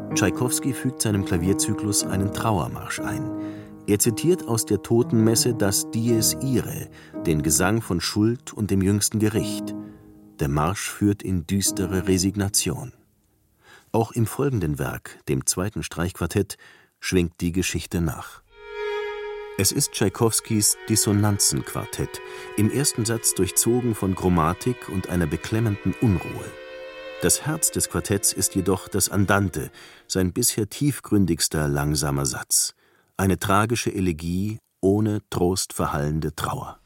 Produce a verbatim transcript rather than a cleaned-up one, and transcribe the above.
Tschaikowski fügt seinem Klavierzyklus einen Trauermarsch ein. Er zitiert aus der Totenmesse das Dies Irae, den Gesang von Schuld und dem jüngsten Gericht. Der Marsch führt in düstere Resignation. Auch im folgenden Werk, dem zweiten Streichquartett, schwingt die Geschichte nach. Es ist Tschaikowskis Dissonanzenquartett, im ersten Satz durchzogen von Chromatik und einer beklemmenden Unruhe. Das Herz des Quartetts ist jedoch das Andante, sein bisher tiefgründigster langsamer Satz. Eine tragische Elegie ohne trostverhallende Trauer.